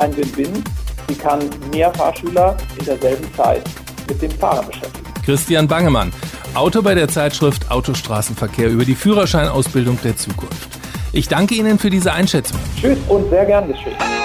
ein Win-Win. Sie kann mehr Fahrschüler in derselben Zeit mit dem Fahren beschäftigen. Christian Bangemann, Autor bei der Zeitschrift Autostraßenverkehr über die Führerscheinausbildung der Zukunft. Ich danke Ihnen für diese Einschätzung. Tschüss und sehr gern geschehen.